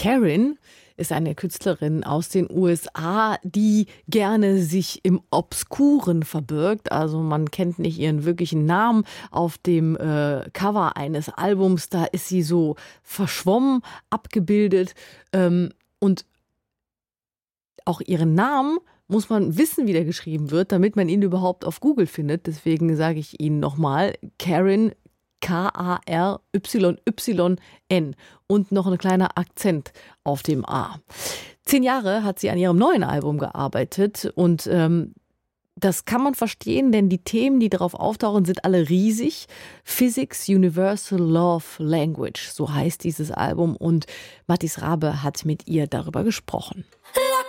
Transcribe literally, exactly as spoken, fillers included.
Karen ist eine Künstlerin aus den U S A, die gerne sich im Obskuren verbirgt. Also man kennt nicht ihren wirklichen Namen. Auf dem äh, Cover eines Albums, da ist sie so verschwommen abgebildet. Ähm, und auch ihren Namen muss man wissen, wie der geschrieben wird, damit man ihn überhaupt auf Google findet. Deswegen sage ich Ihnen nochmal, Karen, K A R Y Y N und noch ein kleiner Akzent auf dem A. Zehn Jahre hat sie an ihrem neuen Album gearbeitet und ähm, das kann man verstehen, denn die Themen, die darauf auftauchen, sind alle riesig. Physics Universal Love Language, so heißt dieses Album und Mathis Rabe hat mit ihr darüber gesprochen.